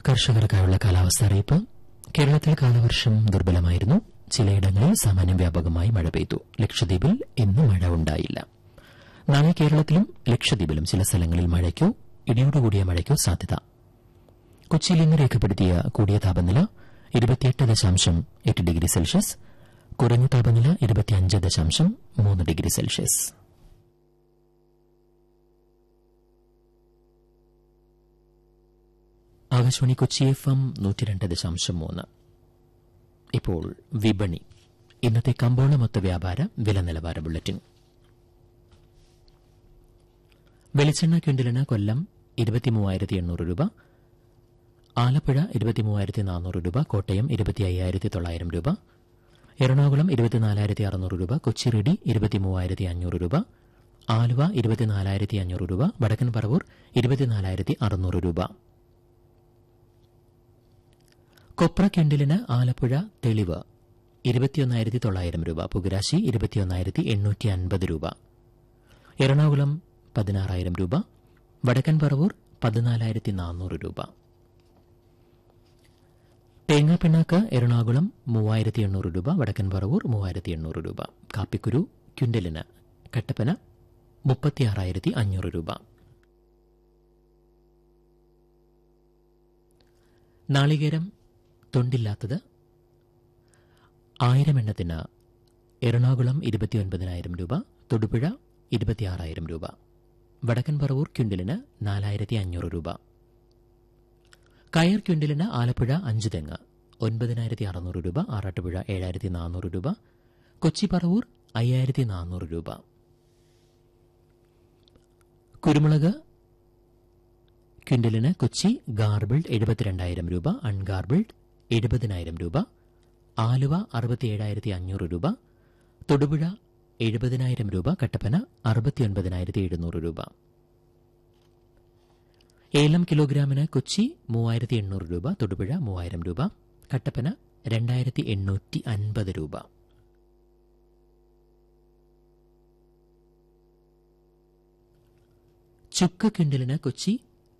കർഷകർക്കായുള്ള കാലാവസ്ഥ അറിയിപ്പ്. കേരളത്തിൽ കാലവർഷം ദുർബലമായിരുന്നു. ചിലയിടങ്ങളിൽ സാമാന്യം വ്യാപകമായി മഴ പെയ്തു. ലക്ഷദ്വീപിൽ ഇന്ന് മഴ ഉണ്ടായില്ല. നാളെ കേരളത്തിലും ലക്ഷദ്വീപിലും ചില സ്ഥലങ്ങളിൽ മഴയ്ക്കോ ഇടിയോടുകൂടിയ മഴയ്ക്കോ സാധ്യത. കൊച്ചിയിൽ ഇന്ന് രേഖപ്പെടുത്തിയ കൂടിയ താപനില 28.8 ഡിഗ്രി സെൽഷ്യസ്, കുറഞ്ഞ താപനില 25.3 degree Celsius. Akashvani Kochi FM 102.3. ഇപ്പോൾ വിപണി. ഇന്നത്തെ കമ്പോള മൊത്ത വ്യാപാര വില നിലവാര ബുള്ളറ്റിൻ. വെളിച്ചെണ്ണ ക്വിന്റലിന് കൊല്ലം 23,800 രൂപ, ആലപ്പുഴ 23,400 രൂപ, കോട്ടയം 25,900 രൂപ, എറണാകുളം 24,600 രൂപ, കൊച്ചി റെഡി 23,500 രൂപ, ആലുവ 24,500 രൂപ, വടക്കൻ പറവൂർ 24,600 രൂപ. കൊപ്ര ക്വിന്റലിന് ആലപ്പുഴ തെളിവ് 21,900 രൂപ, പുകരാശി 21,850 രൂപ, എറണാകുളം 16,000 രൂപ, വടക്കൻ പറവൂർ 14,400 രൂപ. തേങ്ങാപ്പിണ്ണാക്ക് എറണാകുളം 3,800 രൂപ, വടക്കൻ പറവൂർ 3,800 രൂപ. കാപ്പിക്കുരു ക്വിന്റലിന് കട്ടപ്പന 36,500 രൂപ. നാളികേരം തൊണ്ടില്ലാത്തത് 1000 എണ്ണത്തിന് എറണാകുളം 29,000 രൂപ, തൊടുപുഴ 26,000 രൂപ, വടക്കൻ പറവൂർ ക്വിന്റലിന് 4,500 രൂപ. കയർ ക്വിന്റലിന് ആലപ്പുഴ 5 തെങ്ങ് 9,600 രൂപ, ആറാട്ടുപുഴ 7,400 രൂപ, കൊച്ചി പറവൂർ 5,400 രൂപ. കുരുമുളക് ക്വിന്റലിന് കൊച്ചി ഗാർബിൾഡ് 72,000 രൂപ, അൺഗാർബിൾഡ് 70,000 രൂപ, ആലുവ 67,500 രൂപ, തൊടുപുഴ 70,000 രൂപ, കട്ടപ്പന 69,700 രൂപ. ഏലം കിലോഗ്രാമിന് കൊച്ചി 3,800 രൂപ, തൊടുപുഴ 3,000 രൂപ, കട്ടപ്പന 2,850 രൂപ. ചുക്ക് ക്വിന്റലിന് കൊച്ചി